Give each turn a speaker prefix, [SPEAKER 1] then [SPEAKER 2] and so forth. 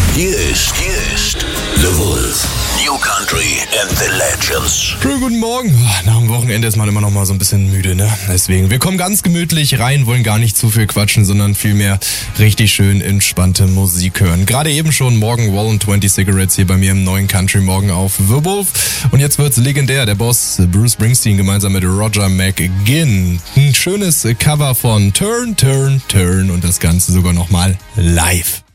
[SPEAKER 1] Hier ist The Wolf. New Country and the Legends.
[SPEAKER 2] Schönen guten Morgen. Nach dem Wochenende ist man immer noch mal so ein bisschen müde, ne? Deswegen, wir kommen ganz gemütlich rein, wollen gar nicht zu viel quatschen, sondern vielmehr richtig schön entspannte Musik hören. Gerade eben schon Morgan Wallen 20 Cigarettes hier bei mir im neuen Country Morgen auf The Wolf. Und jetzt wird's legendär. Der Boss Bruce Springsteen gemeinsam mit Roger McGuinn. Ein schönes Cover von Turn, Turn, Turn und das Ganze sogar noch mal live.